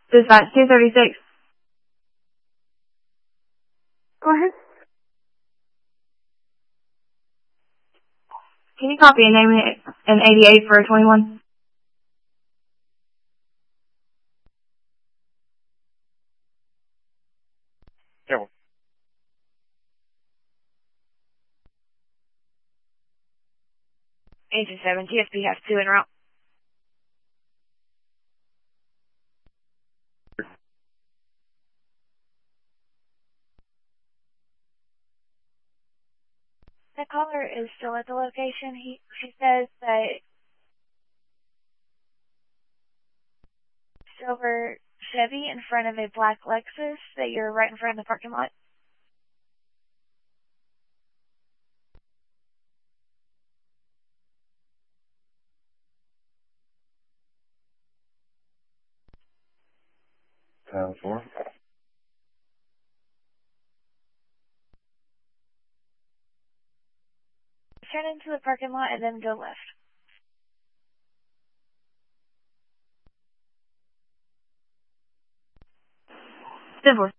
Dispatch 236. Go ahead. Can you copy and name it an 88 for a 21? Yeah. Agent 7, GSP has 2 en route. The caller is still at the location. She says that silver Chevy in front of a black Lexus, that you're right in front of the parking lot. Town 4. Turn into the parking lot and then go left. Civil.